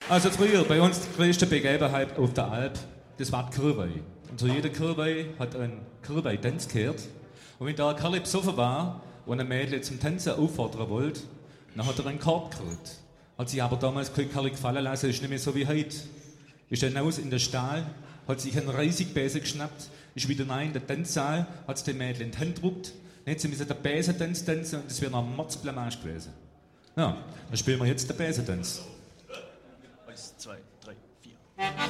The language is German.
Also früher, bei uns die größte Begebenheit auf der Alp, das war die Kirwei. Und zu jeder Kirwei hat ein Kirwei-Tanz gehört. Und wenn da ein Kerl besoffen war und ein Mädchen zum Tanzen auffordern wollte, dann hat er einen Korb gekriegt. Hat sich aber damals kein Kerl gefallen lassen, ist nicht mehr so wie heute. Ist dann aus in den Stall, hat sich einen Reissigbesen geschnappt, ist wieder rein in den Tanzsaal, hat es dem Mädchen in die Hand gedruckt, dann hat sie den Besentanz tanzen und das wäre noch ein Mordsblamage gewesen. Ja, dann spielen wir jetzt den Besentanz. 1, 2, 3, 4.